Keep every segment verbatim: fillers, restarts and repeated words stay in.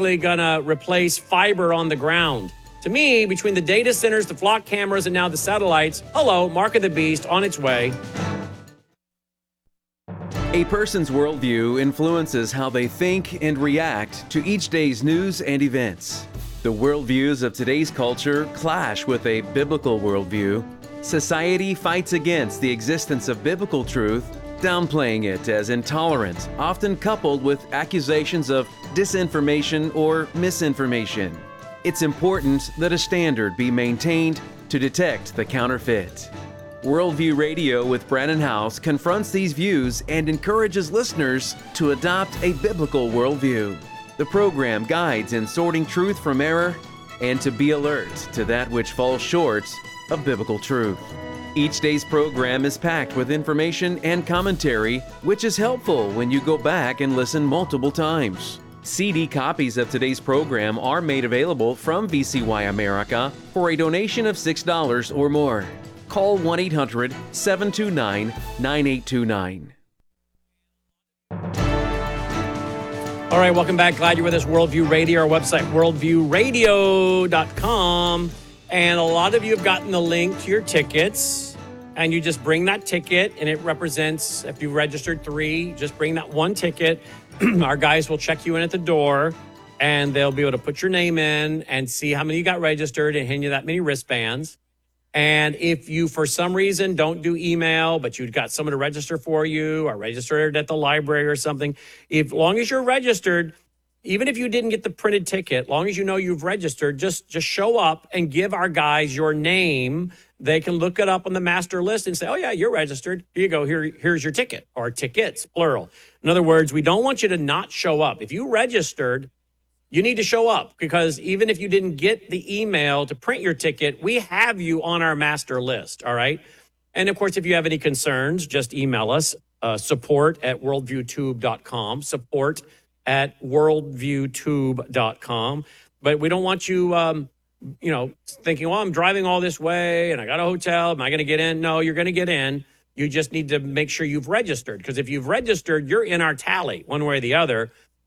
basically going to replace fiber on the ground. To me, between the data centers, the flock cameras, and now the satellites, hello, mark of the beast on its way. A person's worldview influences how they think and react to each day's news and events. The worldviews of today's culture clash with a biblical worldview. Society fights against the existence of biblical truth, downplaying it as intolerant, often coupled with accusations of disinformation or misinformation. It's important that a standard be maintained to detect the counterfeit. Worldview Radio with Brannon Howse confronts these views and encourages listeners to adopt a biblical worldview. The program guides in sorting truth from error and to be alert to that which falls short of biblical truth. Each day's program is packed with information and commentary, which is helpful when you go back and listen multiple times. C D copies of today's program are made available from V C Y America for a donation of six dollars or more. Call one eight hundred, seven two nine, nine eight two nine. All right, welcome back. Glad you're with us. Worldview Radio, our website, worldview radio dot com. And a lot of you have gotten the link to your tickets. And you just bring that ticket, and it represents, if you registered three, just bring that one ticket. Our guys will check you in at the door, and they'll be able to put your name in and see how many you got registered and hand you that many wristbands. And if you, for some reason, don't do email, but you've got someone to register for you or registered at the library or something, if long as you're registered, even if you didn't get the printed ticket, long as you know you've registered, just, just show up and give our guys your name. They can look it up on the master list and say, oh, yeah, you're registered. Here you go. Here, here's your ticket, or tickets, plural. In other words, we don't want you to not show up. If you registered, you need to show up, because even if you didn't get the email to print your ticket, we have you on our master list, all right? And, of course, if you have any concerns, just email us, uh, support at worldview tube dot com, support at worldview tube dot com. But we don't want you, um, you know, thinking, well, I'm driving all this way and I got a hotel. Am I going to get in? No, you're going to get in. You just need to make sure you've registered, because if you've registered, you're in our tally one way or the other.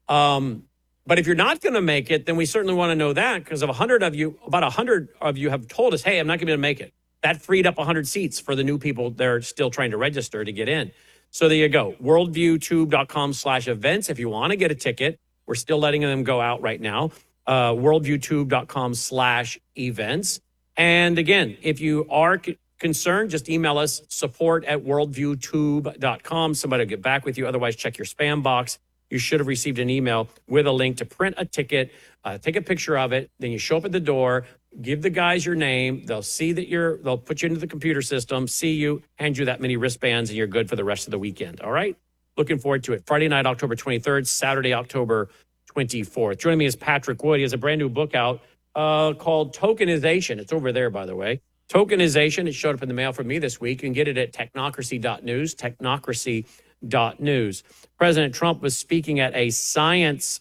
Um But if you're not going to make it, then we certainly want to know that, because of one hundred of you, about one hundred of you have told us, hey, I'm not going to be able to make it. That freed up one hundred seats for the new people they're still trying to register to get in. So there you go. worldview tube dot com slash events. If you want to get a ticket, we're still letting them go out right now. Uh, worldview tube dot com slash events. And again, if you are c- concerned, just email us, support at worldview tube dot com. Somebody will get back with you. Otherwise, check your spam box. You should have received an email with a link to print a ticket, uh, take a picture of it. Then you show up at the door, give the guys your name. They'll see that you're, they'll put you into the computer system, see you, hand you that many wristbands, and you're good for the rest of the weekend. All right? Looking forward to it. Friday night, October twenty-third, Saturday, October twenty-fourth. Joining me is Patrick Wood. He has a brand new book out uh, called Tokenization. It's over there, by the way. Tokenization. It showed up in the mail for me this week. You can get it at technocracy dot news, technocracy dot news. President Trump was speaking at a science,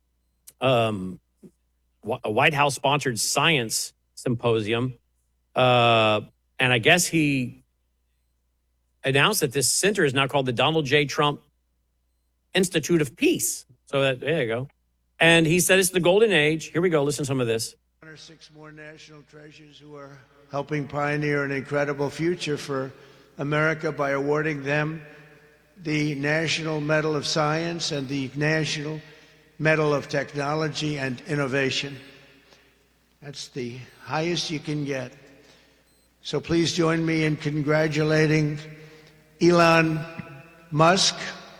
um, a White House-sponsored science symposium, uh, and I guess he announced that this center is now called the Donald J. Trump Institute of Peace. So that, there you go. And he said it's the golden age. Here we go. Listen to some of this. Six more national treasures who are helping pioneer an incredible future for America by awarding them the National Medal of Science and the National Medal of Technology and Innovation. That's the highest you can get. So please join me in congratulating Elon Musk,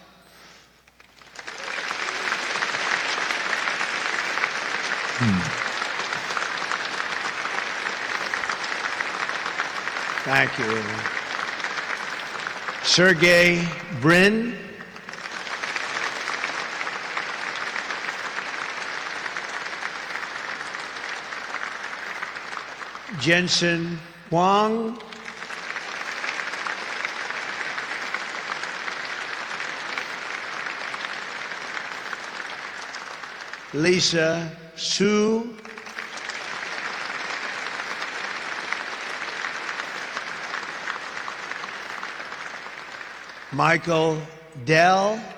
hmm. Thank you. Sergey Brin, Jensen Huang, Lisa Su, Michael Dell,